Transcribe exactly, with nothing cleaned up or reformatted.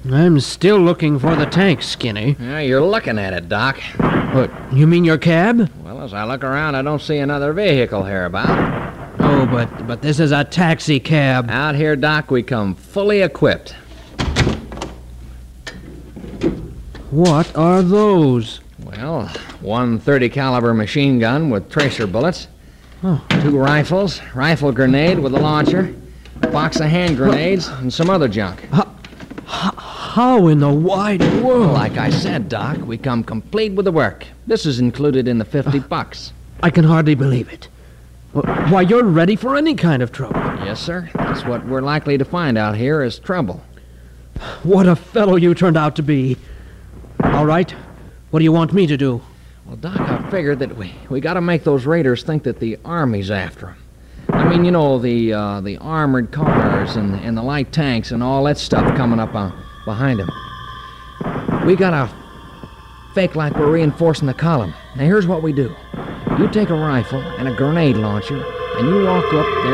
I'm still looking for the tank, Skinny. Yeah, you're looking at it, Doc. What, you mean your cab? Well, as I look around, I don't see another vehicle here about. Oh, but but this is a taxi cab. Out here, Doc, we come fully equipped. What are those? Well, one thirty caliber machine gun with tracer bullets. Oh. Two rifles, rifle grenade with a launcher, a box of hand grenades, and some other junk. How in the wide world? Like I said, Doc, we come complete with the work. This is included in the fifty bucks. I can hardly believe it. Why, you're ready for any kind of trouble. Yes, sir. That's what we're likely to find out here is trouble. What a fellow you turned out to be. All right, what do you want me to do? Well, Doc, I figured that we, we got to make those raiders think that the Army's after them. I mean, you know, the uh, the armored cars and, and the light tanks and all that stuff coming up uh, behind them. We got to fake like we're reinforcing the column. Now, here's what we do. You take a rifle and a grenade launcher, and you walk up there